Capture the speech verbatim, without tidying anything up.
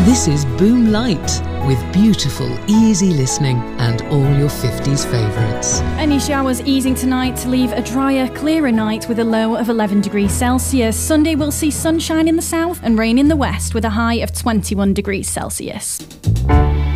This is Boom Light, with beautiful, easy listening and all your fifties favourites. Any showers easing tonight to leave a drier, clearer night with a low of eleven degrees Celsius. Sunday will see sunshine in the south and rain in the west with a high of twenty-one degrees Celsius.